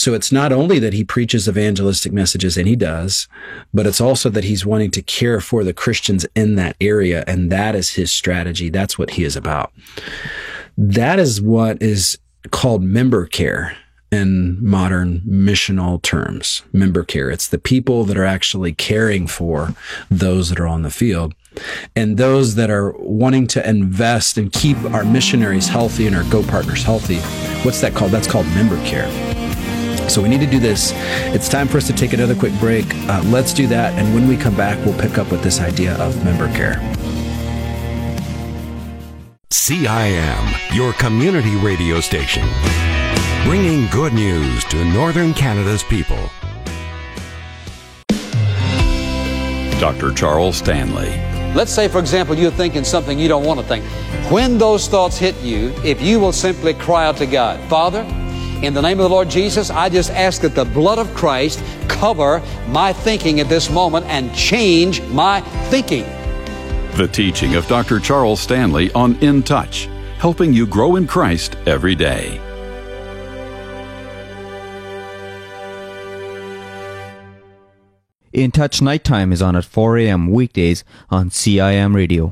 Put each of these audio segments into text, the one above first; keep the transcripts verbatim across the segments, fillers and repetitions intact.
So it's not only that he preaches evangelistic messages, and he does, but it's also that he's wanting to care for the Christians in that area, and that is his strategy. That's what he is about. That is what is called member care in modern missional terms. Member care. It's the people that are actually caring for those that are on the field. And those that are wanting to invest and keep our missionaries healthy and our Go partners healthy. What's that called? That's called member care. So we need to do this. It's time for us to take another quick break. Uh, let's do that. And when we come back, we'll pick up with this idea of member care. C I M, your community radio station, bringing good news to Northern Canada's people. Doctor Charles Stanley. Let's say, for example, you're thinking something you don't want to think. When those thoughts hit you, if you will simply cry out to God, Father, in the name of the Lord Jesus, I just ask that the blood of Christ cover my thinking at this moment and change my thinking. The teaching of Doctor Charles Stanley on In Touch, helping you grow in Christ every day. In Touch Nighttime is on at four a.m. weekdays on C I M Radio.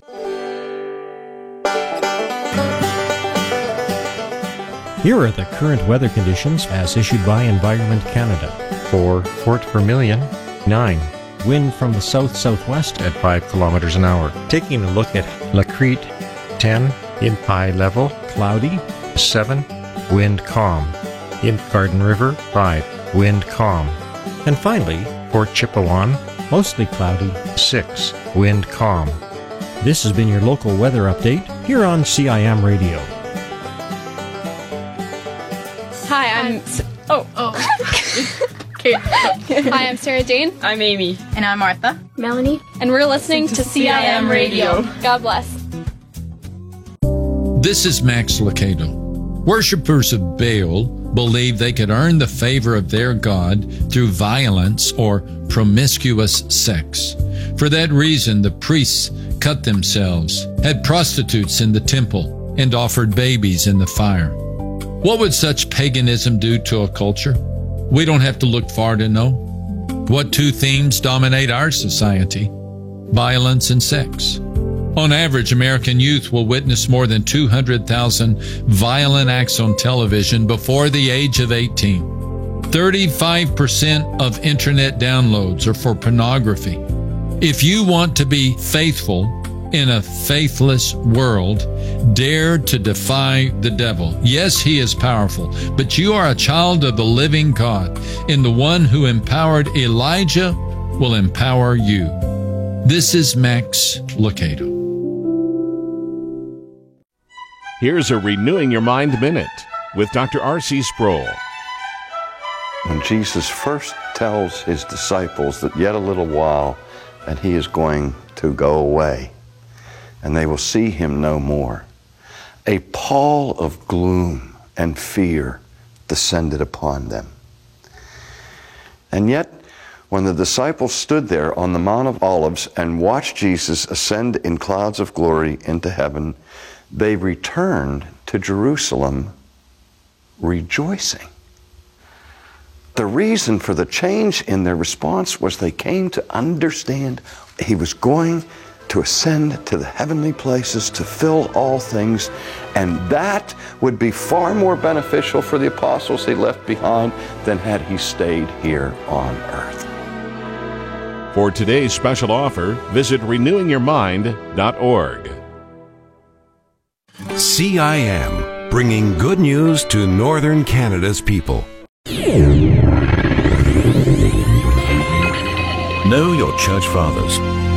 Here are the current weather conditions as issued by Environment Canada. For Fort Vermilion, nine. Wind from the south-southwest at five kilometers an hour. Taking a look at La Crete, ten. In high level, cloudy, seven. Wind calm. In Garden River, five. Wind calm. And finally, Fort Chipewyan, mostly cloudy, six. Wind calm. This has been your local weather update here on C I M Radio. Hi, I'm... S- oh, oh. Okay. Hi, I'm Sarah Jane. I'm Amy. And I'm Martha. Melanie. And we're listening to, to C I M Radio. God bless. This is Max Lucado. Worshippers of Baal believe they could earn the favor of their God through violence or promiscuous sex. For that reason, the priests cut themselves, had prostitutes in the temple, and offered babies in the fire. What would such paganism do to a culture? We don't have to look far to know. What two themes dominate our society? Violence and sex. On average, American youth will witness more than two hundred thousand violent acts on television before the age of eighteen. thirty-five percent of internet downloads are for pornography. If you want to be faithful in a faithless world, dare to defy the devil. Yes, he is powerful, but you are a child of the living God, and the one who empowered Elijah will empower you. This is Max Lucado. Here's a Renewing Your Mind Minute with Doctor R C Sproul. When Jesus first tells his disciples that yet a little while and he is going to go away and they will see him no more, a pall of gloom and fear descended upon them. And yet, when the disciples stood there on the Mount of Olives and watched Jesus ascend in clouds of glory into heaven, they returned to Jerusalem rejoicing. The reason for the change in their response was they came to understand he was going to ascend to the heavenly places to fill all things, and that would be far more beneficial for the apostles he left behind than had he stayed here on earth. For today's special offer, visit renewing your mind dot org. C I M, bringing good news to Northern Canada's people. Know your church fathers.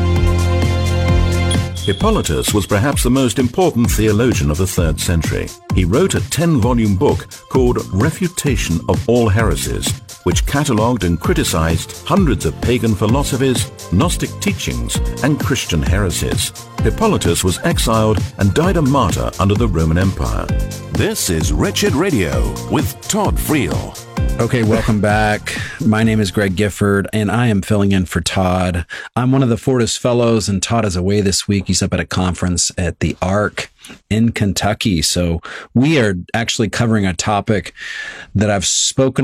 Hippolytus was perhaps the most important theologian of the third century. He wrote a ten-volume book called Refutation of All Heresies, which catalogued and criticized hundreds of pagan philosophies, Gnostic teachings, and Christian heresies. Hippolytus was exiled and died a martyr under the Roman Empire. This is Wretched Radio with Todd Friel. Okay, welcome back. My name is Greg Gifford, and I am filling in for Todd. I'm one of the Fortis Fellows, and Todd is away this week. He's up at a conference at the Ark in Kentucky. So we are actually covering a topic that I've spoken